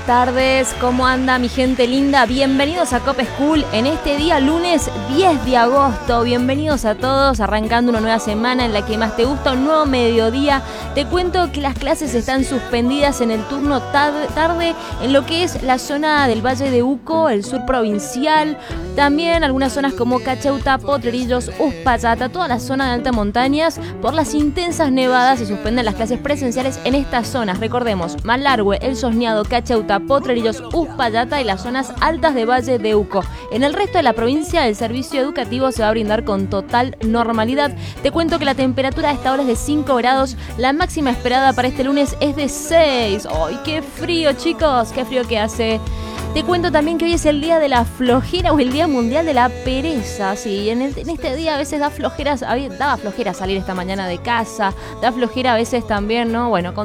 tardes, ¿cómo anda mi gente linda? Bienvenidos a Cop School en este día lunes 10 de agosto. Bienvenidos a todos, arrancando una nueva semana en la que más te gusta, un nuevo mediodía. Te cuento que las clases están suspendidas en el turno tarde en lo que es la zona del Valle de Uco, el sur provincial. También algunas zonas como Cacheuta, Potrerillos, Uspallata, toda la zona de altas montañas. Por las intensas nevadas se suspenden las clases presenciales en estas zonas. Recordemos, Malargüe, El Sosneado, Cacheuta, Potrerillos, Uspallata y las zonas altas de Valle de Uco. En el resto de la provincia el servicio educativo se va a brindar con total normalidad. Te cuento que la temperatura a esta hora es de 5 grados, la máxima esperada para este lunes es de 6. ¡Ay, qué frío, chicos! ¡Qué frío que hace! Te cuento también que hoy es el día de la flojera o el día mundial de la pereza. Sí, en este día a veces daba flojera salir esta mañana de casa, da flojera a veces también, ¿no? Bueno,